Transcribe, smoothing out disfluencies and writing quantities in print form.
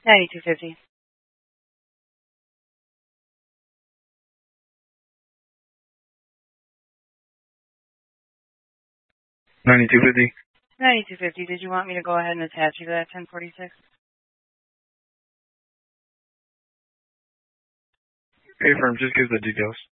9250. 9250. 9250. Did you want me to go ahead and attach you to that 1046? Affirm, just give the details.